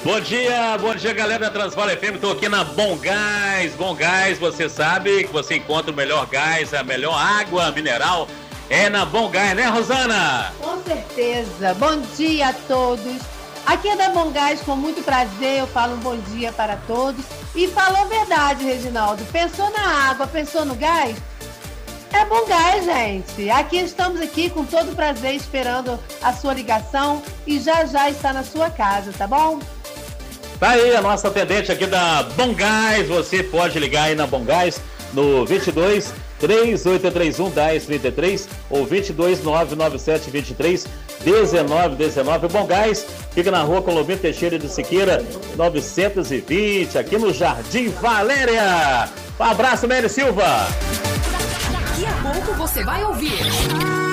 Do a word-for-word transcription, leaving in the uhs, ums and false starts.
Bom dia, bom dia, galera da Transval F M. Estou aqui na Bom Gás. Bom Gás, você sabe que você encontra o melhor gás, a melhor água mineral. É na Bom Gás, né, Rosana? Com certeza. Bom dia a todos. Aqui é da Bom Gás, com muito prazer. Eu falo um bom dia para todos. E falou a verdade, Reginaldo. Pensou na água, pensou no gás? É Bom Gás, gente. Aqui estamos aqui com todo prazer esperando a sua ligação e já já está na sua casa, tá bom? Tá aí a nossa atendente aqui da Bom Gás. Você pode ligar aí na Bom Gás no vinte e dois, três oito três um, um zero três três ou vinte e dois, nove nove sete, vinte e três, dezenove dezenove. Bom Gás fica na rua Colombino Teixeira de Siqueira, novecentos e vinte, aqui no Jardim Valéria. Um abraço, Mary Silva. Daqui a pouco você vai ouvir